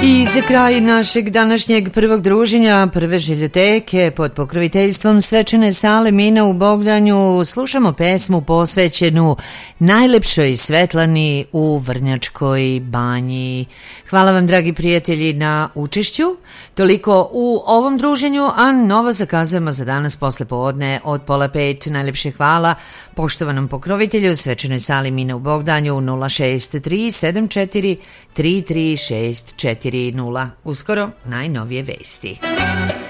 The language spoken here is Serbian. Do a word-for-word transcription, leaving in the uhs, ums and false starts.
I za kraj našeg današnjeg prvog druženja, prve žiljoteke pod pokroviteljstvom svečane sale Mina u Bogdanju, slušamo pesmu posvećenu najlepšoj Svetlani u Vrnjačkoj Banji. Hvala vam, dragi prijatelji, na učešću. Toliko u ovom druženju, a novo zakazujemo za danas posle poodne od pola pet. Najlepše hvala poštovanom pokrovitelju svečanoj sali Mina u Bogdanju nula šest tri sedam četiri tri tri šest četiri nula. Uskoro najnovije vesti.